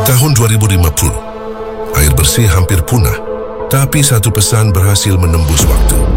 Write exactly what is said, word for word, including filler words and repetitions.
Tahun dua ribu lima puluh, air bersih hampir punah, tapi satu pesan berhasil menembus waktu.